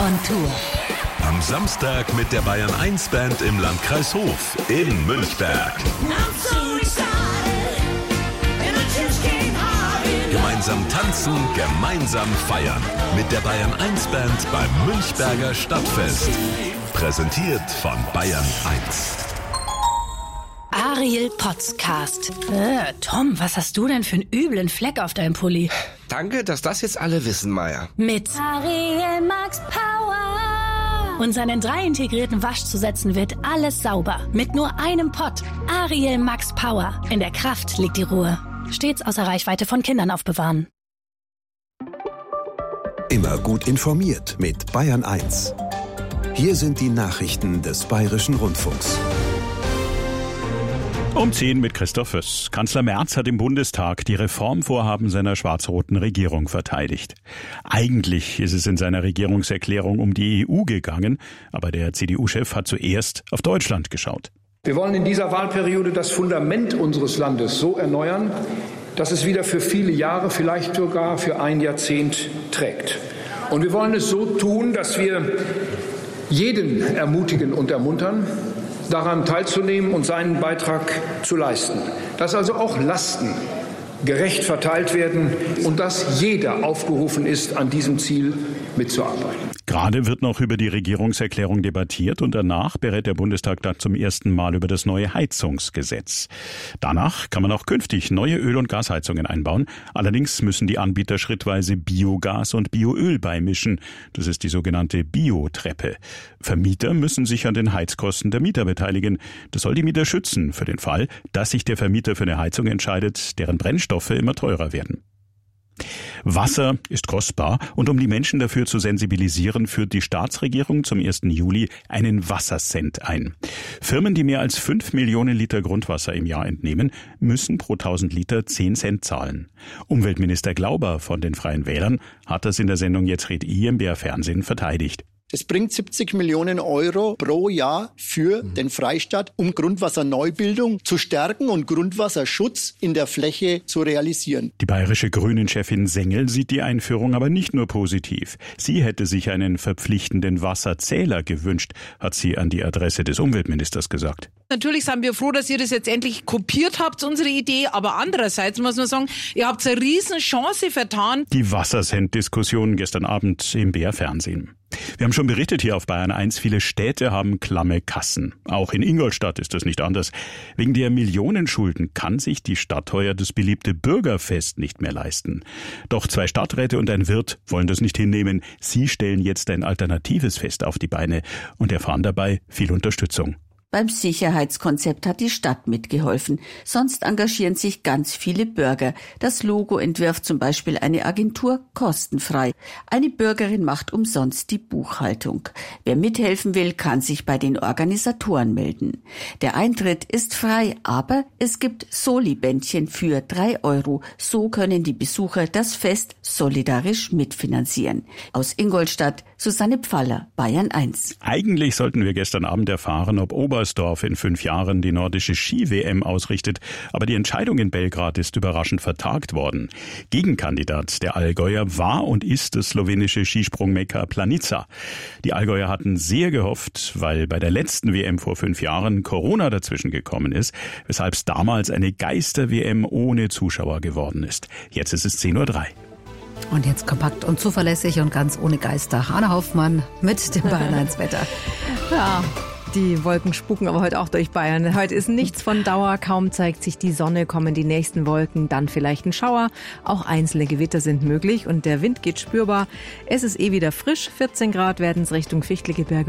on Tour. Am Samstag mit der Bayern 1 Band im Landkreis Hof in Münchberg. Gemeinsam tanzen, gemeinsam feiern. Mit der Bayern 1 Band beim Münchberger Stadtfest. Präsentiert von Bayern 1. Ariel Podcast. Tom, was hast du denn für einen üblen Fleck auf deinem Pulli? Danke, dass das jetzt alle wissen, Maya. Mit Ariel Max Power. Und seinen 3 integrierten Waschzusätzen wird alles sauber. Mit nur einem Pott. Ariel Max Power. In der Kraft liegt die Ruhe. Stets außer Reichweite von Kindern aufbewahren. Immer gut informiert mit Bayern 1. Hier sind die Nachrichten des Bayerischen Rundfunks. Um 10 mit Christoph Föss. Kanzler Merz hat im Bundestag die Reformvorhaben seiner schwarz-roten Regierung verteidigt. Eigentlich ist es in seiner Regierungserklärung um die EU gegangen, aber der CDU-Chef hat zuerst auf Deutschland geschaut. Wir wollen in dieser Wahlperiode das Fundament unseres Landes so erneuern, dass es wieder für viele Jahre, vielleicht sogar für ein Jahrzehnt trägt. Und wir wollen es so tun, dass wir jeden ermutigen und ermuntern, daran teilzunehmen und seinen Beitrag zu leisten. Dass also auch Lasten gerecht verteilt werden und dass jeder aufgerufen ist, an diesem Ziel mitzuarbeiten. Gerade wird noch über die Regierungserklärung debattiert und danach berät der Bundestag dann zum ersten Mal über das neue Heizungsgesetz. Danach kann man auch künftig neue Öl- und Gasheizungen einbauen. Allerdings müssen die Anbieter schrittweise Biogas und Bioöl beimischen. Das ist die sogenannte Biotreppe. Vermieter müssen sich an den Heizkosten der Mieter beteiligen. Das soll die Mieter schützen für den Fall, dass sich der Vermieter für eine Heizung entscheidet, deren Brennstoffe immer teurer werden. Wasser ist kostbar und um die Menschen dafür zu sensibilisieren, führt die Staatsregierung zum 1. Juli einen Wassercent ein. Firmen, die mehr als 5 Millionen Liter Grundwasser im Jahr entnehmen, müssen pro 1000 Liter 10 Cent zahlen. Umweltminister Glauber von den Freien Wählern hat das in der Sendung Jetzt red I im BR Fernsehen verteidigt. Das bringt 70 Millionen Euro pro Jahr für den Freistaat, um Grundwasserneubildung zu stärken und Grundwasserschutz in der Fläche zu realisieren. Die bayerische Grünen-Chefin Sengel sieht die Einführung aber nicht nur positiv. Sie hätte sich einen verpflichtenden Wasserzähler gewünscht, hat sie an die Adresse des Umweltministers gesagt. Natürlich sind wir froh, dass ihr das jetzt endlich kopiert habt, unsere Idee. Aber andererseits muss man sagen, ihr habt eine riesen Chance vertan. Die Wassercent-Diskussion gestern Abend im BR Fernsehen. Wir haben schon berichtet hier auf Bayern 1, viele Städte haben klamme Kassen. Auch in Ingolstadt ist das nicht anders. Wegen der Millionenschulden kann sich die Stadt heuer das beliebte Bürgerfest nicht mehr leisten. Doch 2 Stadträte und ein Wirt wollen das nicht hinnehmen. Sie stellen jetzt ein alternatives Fest auf die Beine und erfahren dabei viel Unterstützung. Beim Sicherheitskonzept hat die Stadt mitgeholfen. Sonst engagieren sich ganz viele Bürger. Das Logo entwirft zum Beispiel eine Agentur kostenfrei. Eine Bürgerin macht umsonst die Buchhaltung. Wer mithelfen will, kann sich bei den Organisatoren melden. Der Eintritt ist frei, aber es gibt Soli-Bändchen für 3 Euro. So können die Besucher das Fest solidarisch mitfinanzieren. Aus Ingolstadt, Susanne Pfaller, Bayern 1. Eigentlich sollten wir gestern Abend erfahren, ob Oberstdorf in 5 Jahren die nordische Ski-WM ausrichtet, aber die Entscheidung in Belgrad ist überraschend vertagt worden. Gegenkandidat der Allgäuer war und ist das slowenische Skisprung-Mekka Planica. Die Allgäuer hatten sehr gehofft, weil bei der letzten WM vor 5 Jahren Corona dazwischen gekommen ist, weshalb es damals eine Geister-WM ohne Zuschauer geworden ist. Jetzt ist es 10:03 Uhr. Und jetzt kompakt und zuverlässig und ganz ohne Geister. Anne Hoffmann mit dem Bayern 1 Wetter. Ja. Die Wolken spuken aber heute auch durch Bayern. Heute ist nichts von Dauer, kaum zeigt sich die Sonne, kommen die nächsten Wolken, dann vielleicht ein Schauer. Auch einzelne Gewitter sind möglich und der Wind geht spürbar. Es ist wieder frisch, 14 Grad werden es Richtung Fichtelgebirge.